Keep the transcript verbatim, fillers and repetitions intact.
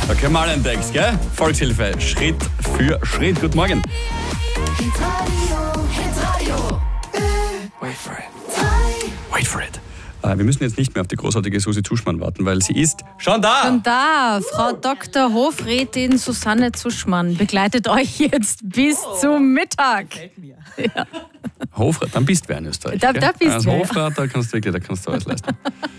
Okay, mal einen Text, gell? Volkshilfe, Schritt für Schritt. Guten Morgen. Wait for it. Wait for it. Äh, wir müssen jetzt nicht mehr auf die großartige Susi Zuschmann warten, weil sie ist schon da. Schon da. Frau Doktor Hofrätin Susanne Zuschmann begleitet euch jetzt bis zum Mittag. Ja. Hofrat, dann bist du wer in Österreich. Da, da bist Als du. Hofrat, da kannst du wirklich, da kannst du alles leisten.